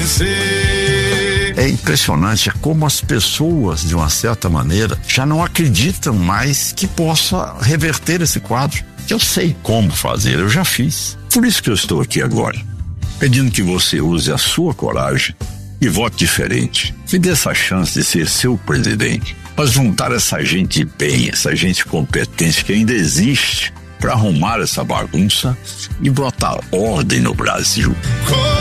vencer. É impressionante como as pessoas, de uma certa maneira, já não acreditam mais que possa reverter esse quadro. Eu sei como fazer, eu já fiz. Por isso que eu estou aqui agora, pedindo que você use a sua coragem e vote diferente. Me dê essa chance de ser seu presidente, para juntar essa gente bem, essa gente competente que ainda existe, para arrumar essa bagunça e botar ordem no Brasil.